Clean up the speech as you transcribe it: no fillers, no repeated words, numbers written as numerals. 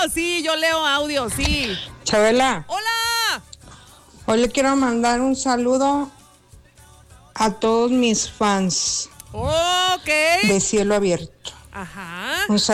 sí, yo leo audio, sí. Chabela. ¡Hola! Hoy le quiero mandar un saludo a todos mis fans Ok. de Cielo Abierto. Ajá. Un